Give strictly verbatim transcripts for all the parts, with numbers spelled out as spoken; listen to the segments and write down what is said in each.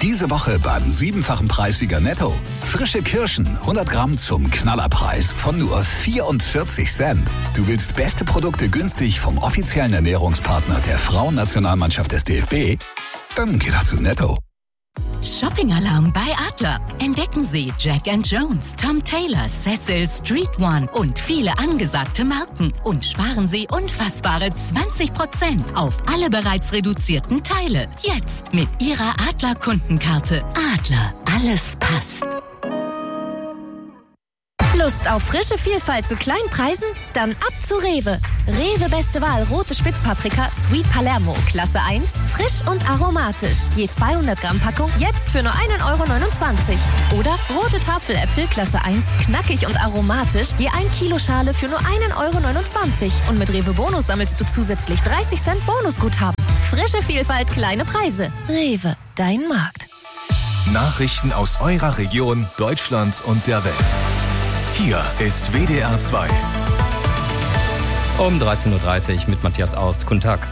Diese Woche beim siebenfachen Preissieger Netto. Frische Kirschen, hundert Gramm zum Knallerpreis von nur vierundvierzig Cent. Du willst beste Produkte günstig vom offiziellen Ernährungspartner der Frauennationalmannschaft des D F B? Dann geh doch zu Netto. Shopping-Alarm bei Adler. Entdecken Sie Jack and Jones, Tom Taylor, Cecil, Street One und viele angesagte Marken. Und sparen Sie unfassbare zwanzig Prozent auf alle bereits reduzierten Teile. Jetzt mit Ihrer Adler-Kundenkarte. Adler, alles passt. Lust auf frische Vielfalt zu kleinen Preisen? Dann ab zu Rewe. Rewe beste Wahl rote Spitzpaprika Sweet Palermo Klasse eins, frisch und aromatisch. Je zweihundert Gramm Packung jetzt für nur ein Euro neunundzwanzig. Oder rote Tafeläpfel Klasse eins, knackig und aromatisch, je ein Kilo Schale für nur ein Euro neunundzwanzig. Und mit Rewe Bonus sammelst du zusätzlich dreißig Cent Bonusguthaben. Frische Vielfalt, kleine Preise. Rewe, dein Markt. Nachrichten aus eurer Region, Deutschland und der Welt. Hier ist W D R zwei. Um dreizehn Uhr dreißig mit Matthias Aust. Guten Tag.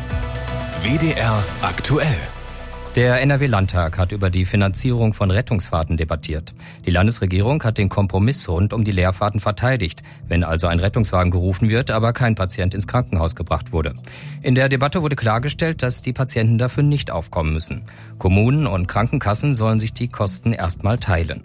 W D R aktuell. Der N R W-Landtag hat über die Finanzierung von Rettungsfahrten debattiert. Die Landesregierung hat den Kompromiss rund um die Leerfahrten verteidigt, wenn also ein Rettungswagen gerufen wird, aber kein Patient ins Krankenhaus gebracht wurde. In der Debatte wurde klargestellt, dass die Patienten dafür nicht aufkommen müssen. Kommunen und Krankenkassen sollen sich die Kosten erstmal teilen.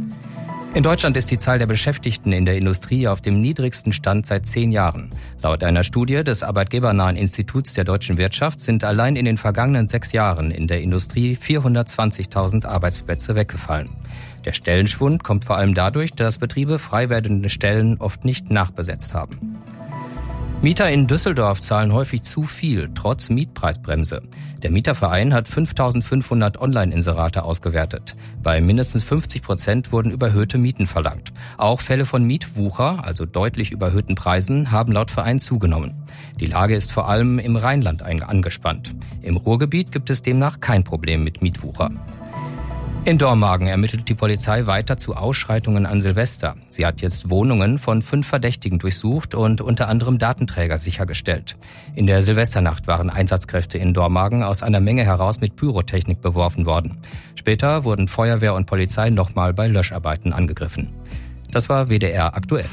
In Deutschland ist die Zahl der Beschäftigten in der Industrie auf dem niedrigsten Stand seit zehn Jahren. Laut einer Studie des Arbeitgebernahen Instituts der deutschen Wirtschaft sind allein in den vergangenen sechs Jahren in der Industrie vierhundertzwanzigtausend Arbeitsplätze weggefallen. Der Stellenschwund kommt vor allem dadurch, dass Betriebe frei werdende Stellen oft nicht nachbesetzt haben. Mieter in Düsseldorf zahlen häufig zu viel, trotz Mietpreisbremse. Der Mieterverein hat fünftausendfünfhundert Online-Inserate ausgewertet. Bei mindestens fünfzig Prozent wurden überhöhte Mieten verlangt. Auch Fälle von Mietwucher, also deutlich überhöhten Preisen, haben laut Verein zugenommen. Die Lage ist vor allem im Rheinland angespannt. Im Ruhrgebiet gibt es demnach kein Problem mit Mietwucher. In Dormagen ermittelt die Polizei weiter zu Ausschreitungen an Silvester. Sie hat jetzt Wohnungen von fünf Verdächtigen durchsucht und unter anderem Datenträger sichergestellt. In der Silvesternacht waren Einsatzkräfte in Dormagen aus einer Menge heraus mit Pyrotechnik beworfen worden. Später wurden Feuerwehr und Polizei nochmal bei Löscharbeiten angegriffen. Das war W D R aktuell.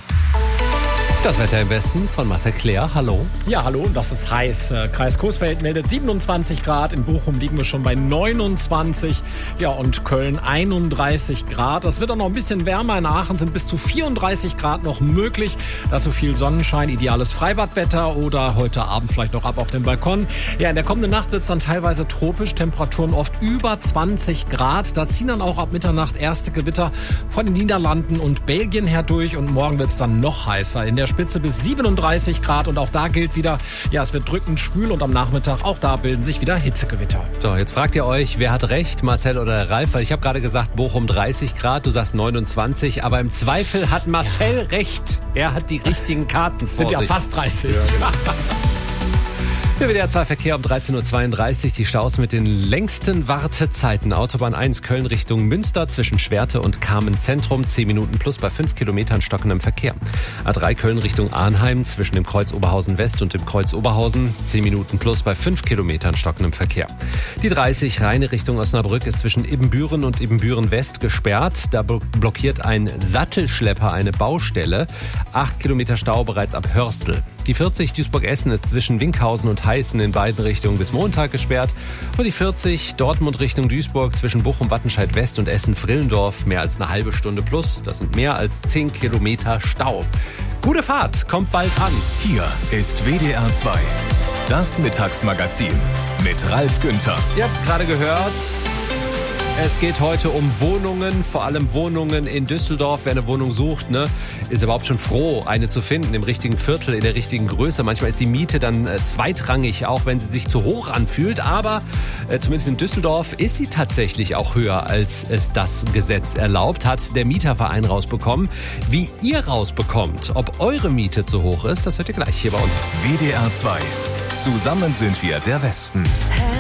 Das Wetter im Westen von Marcel Claire. Hallo. Ja, hallo. Und das ist heiß. Kreis Coesfeld meldet siebenundzwanzig Grad. In Bochum liegen wir schon bei neunundzwanzig. Ja, und Köln einunddreißig Grad. Das wird auch noch ein bisschen wärmer. In Aachen sind bis zu vierunddreißig Grad noch möglich. Dazu viel Sonnenschein, ideales Freibadwetter oder heute Abend vielleicht noch ab auf dem Balkon. Ja, in der kommenden Nacht wird es dann teilweise tropisch. Temperaturen oft über zwanzig Grad. Da ziehen dann auch ab Mitternacht erste Gewitter von den Niederlanden und Belgien her durch. Und morgen wird es dann noch heißer. In der Spitze bis siebenunddreißig Grad und auch da gilt wieder, ja, es wird drückend schwül und am Nachmittag auch da bilden sich wieder Hitzegewitter. So, jetzt fragt ihr euch, wer hat recht, Marcel oder Ralf? Weil ich habe gerade gesagt, Bochum dreißig Grad, du sagst neunundzwanzig, aber im Zweifel hat Marcel ja recht. Er hat die richtigen Karten vor Sind ja sich. fast dreißig. Ja. Der W D R zwei Verkehr um dreizehn Uhr zweiunddreißig. Die Staus mit den längsten Wartezeiten. Autobahn eins Köln Richtung Münster zwischen Schwerte und Kamen Zentrum. zehn Minuten plus bei fünf Kilometern stockendem Verkehr. A drei Köln Richtung Arnheim zwischen dem Kreuz Oberhausen West und dem Kreuz Oberhausen. zehn Minuten plus bei fünf Kilometern stockendem Verkehr. Die dreißig Rheine Richtung Osnabrück ist zwischen Ibbenbüren und Ibbenbüren West gesperrt. Da blockiert ein Sattelschlepper eine Baustelle. acht Kilometer Stau bereits ab Hörstel. Die vierzig Duisburg-Essen ist zwischen Winkhausen und Heißen in beiden Richtungen bis Montag gesperrt. Und die vierzig Dortmund Richtung Duisburg zwischen Bochum, Wattenscheid West und Essen-Frillendorf mehr als eine halbe Stunde plus. Das sind mehr als zehn Kilometer Stau. Gute Fahrt, kommt bald an. Hier ist W D R zwei. Das Mittagsmagazin mit Ralf Günther. Ihr habt es gerade gehört. Es geht heute um Wohnungen, vor allem Wohnungen in Düsseldorf. Wer eine Wohnung sucht, ne, ist überhaupt schon froh, eine zu finden im richtigen Viertel, in der richtigen Größe. Manchmal ist die Miete dann äh, zweitrangig, auch wenn sie sich zu hoch anfühlt. Aber äh, zumindest in Düsseldorf ist sie tatsächlich auch höher, als es das Gesetz erlaubt, hat der Mieterverein rausbekommen. Wie ihr rausbekommt, ob eure Miete zu hoch ist, das hört ihr gleich hier bei uns. W D R zwei. Zusammen sind wir der Westen.